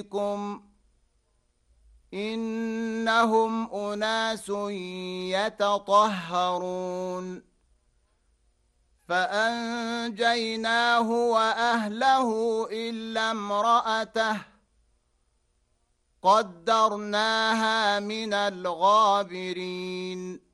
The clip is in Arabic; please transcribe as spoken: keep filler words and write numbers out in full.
عليكم إنهم أناس يتطهرون فأنجيناه وأهله إلا امرأته قدرناها من الغابرين